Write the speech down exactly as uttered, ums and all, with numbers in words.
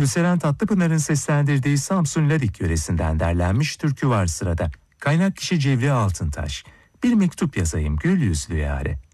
Gülseren Tatlıpınar'ın seslendirdiği Samsun Ladik yöresinden derlenmiş türkü var sırada. Kaynak kişi Cevriye Altıntaş. Bir mektup yazayım gül yüzlü yâre.